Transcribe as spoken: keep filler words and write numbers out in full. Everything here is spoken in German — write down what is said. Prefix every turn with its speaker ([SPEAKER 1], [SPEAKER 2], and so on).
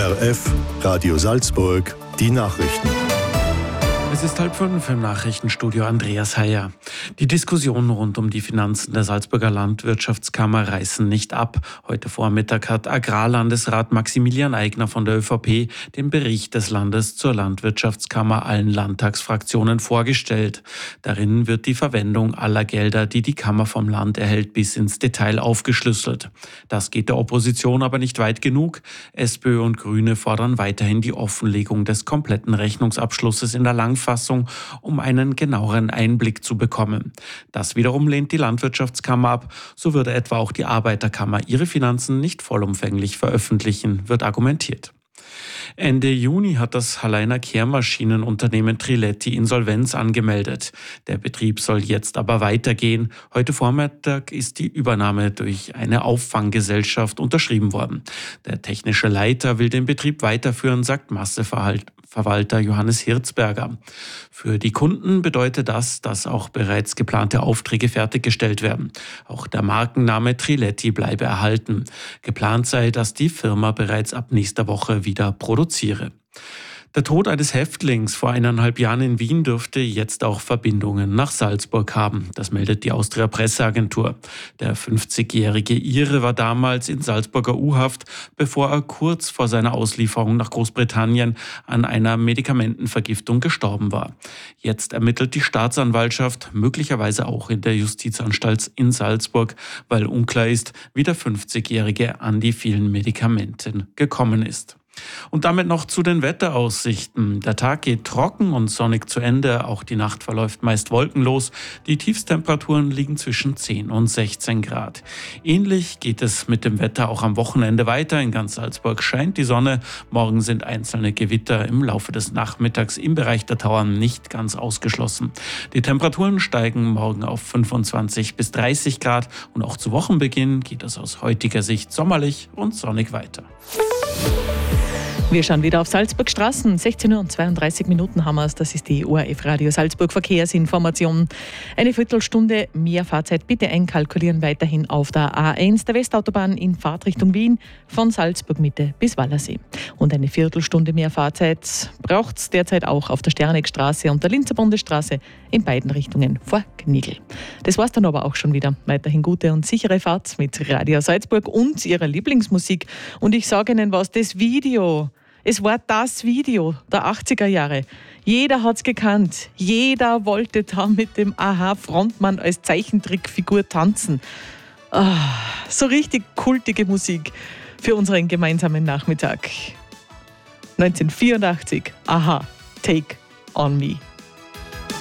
[SPEAKER 1] R F, Radio Salzburg, die Nachrichten.
[SPEAKER 2] Es ist halb fünf im Nachrichtenstudio Andreas Heyer. Die Diskussionen rund um die Finanzen der Salzburger Landwirtschaftskammer reißen nicht ab. Heute Vormittag hat Agrarlandesrat Maximilian Aigner von der ÖVP den Bericht des Landes zur Landwirtschaftskammer allen Landtagsfraktionen vorgestellt. Darin wird die Verwendung aller Gelder, die die Kammer vom Land erhält, bis ins Detail aufgeschlüsselt. Das geht der Opposition aber nicht weit genug. SPÖ und Grüne fordern weiterhin die Offenlegung des kompletten Rechnungsabschlusses in der Langfassung, um einen genaueren Einblick zu bekommen. Das wiederum lehnt die Landwirtschaftskammer ab. So würde etwa auch die Arbeiterkammer ihre Finanzen nicht vollumfänglich veröffentlichen, wird argumentiert. Ende Juni hat das Halleiner Kehrmaschinenunternehmen Triletti Insolvenz angemeldet. Der Betrieb soll jetzt aber weitergehen. Heute Vormittag ist die Übernahme durch eine Auffanggesellschaft unterschrieben worden. Der technische Leiter will den Betrieb weiterführen, sagt Masseverwalter Johannes Hirzberger. Für die Kunden bedeutet das, dass auch bereits geplante Aufträge fertiggestellt werden. Auch der Markenname Triletti bleibe erhalten. Geplant sei, dass die Firma bereits ab nächster Woche wieder produziere. Der Tod eines Häftlings vor eineinhalb Jahren in Wien dürfte jetzt auch Verbindungen nach Salzburg haben. Das meldet die Austria Presseagentur. Der fünfzigjährige Ire war damals in Salzburger U-Haft, bevor er kurz vor seiner Auslieferung nach Großbritannien an einer Medikamentenvergiftung gestorben war. Jetzt ermittelt die Staatsanwaltschaft, möglicherweise auch in der Justizanstalt in Salzburg, weil unklar ist, wie der fünfzigjährige an die vielen Medikamenten gekommen ist. Und damit noch zu den Wetteraussichten. Der Tag geht trocken und sonnig zu Ende. Auch die Nacht verläuft meist wolkenlos. Die Tiefstemperaturen liegen zwischen zehn und sechzehn Grad. Ähnlich geht es mit dem Wetter auch am Wochenende weiter. In ganz Salzburg scheint die Sonne. Morgen sind einzelne Gewitter im Laufe des Nachmittags im Bereich der Tauern nicht ganz ausgeschlossen. Die Temperaturen steigen morgen auf fünfundzwanzig bis dreißig Grad. Und auch zu Wochenbeginn geht es aus heutiger Sicht sommerlich und sonnig weiter.
[SPEAKER 3] Wir schauen wieder auf Salzburg Straßen. sechzehn Uhr und zweiunddreißig Minuten haben wir es. Das ist die O R F Radio Salzburg Verkehrsinformation. Eine Viertelstunde mehr Fahrzeit bitte einkalkulieren weiterhin auf der A eins der Westautobahn in Fahrtrichtung Wien von Salzburg Mitte bis Wallersee. Und eine Viertelstunde mehr Fahrzeit braucht es derzeit auch auf der Sternegstraße und der Linzer Bundesstraße in beiden Richtungen vor Knigl. Das war's dann aber auch schon wieder. Weiterhin gute und sichere Fahrt mit Radio Salzburg und ihrer Lieblingsmusik. Und ich sage Ihnen was, das Video... Es war das Video der achtziger Jahre. Jeder hat's gekannt. Jeder wollte da mit dem Aha-Frontmann als Zeichentrickfigur tanzen. Ah, so richtig kultige Musik für unseren gemeinsamen Nachmittag. neunzehnhundertvierundachtzig, Aha, Take on Me.